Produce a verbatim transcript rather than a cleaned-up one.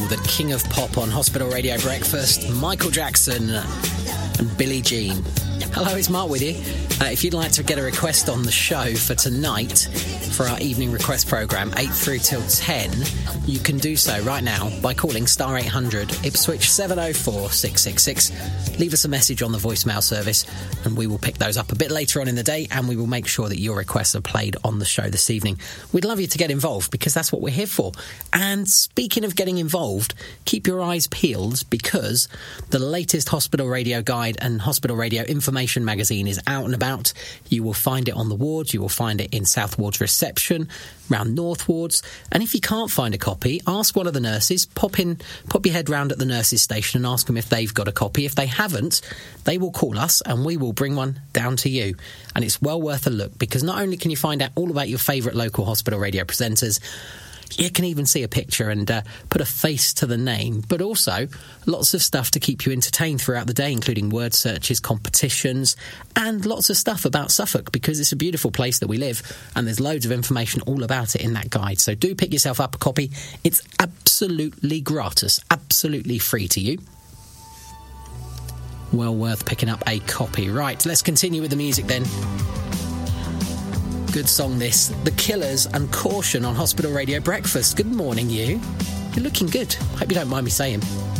the king of pop on Hospital Radio Breakfast, Michael Jackson and Billie Jean. Hello, it's Mark with you. Uh, if you'd like to get a request on the show for tonight, for our evening request programme, eight through till ten, you can do so right now by calling star eight hundred Ipswich seven oh four six six six. Leave us a message on the voicemail service and we will pick those up a bit later on in the day, and we will make sure that your requests are played on the show this evening. We'd love you to get involved because that's what we're here for. And speaking of getting involved, keep your eyes peeled because the latest Hospital Radio Guide and Hospital Radio Information magazine is out and about. You will find it on the wards, you will find it in South Wards reception, round North Wards, and if you can't find a copy, ask one of the nurses, pop in, pop your head round at the nurses station and ask them if they've got a copy. If they haven't, they will call us and we will bring one down to you. And it's well worth a look because not only can you find out all about your favourite local hospital radio presenters, you can even see a picture and uh, put a face to the name, but also lots of stuff to keep you entertained throughout the day, including word searches, competitions, and lots of stuff about Suffolk because it's a beautiful place that we live and there's loads of information all about it in that guide. So do pick yourself up a copy. It's absolutely gratis, absolutely free to you. Well worth picking up a copy. Right, let's continue with the music then. Good song this, The Killers and Caution on Hospital Radio Breakfast. Good morning, you. You're looking good. Hope you don't mind me saying.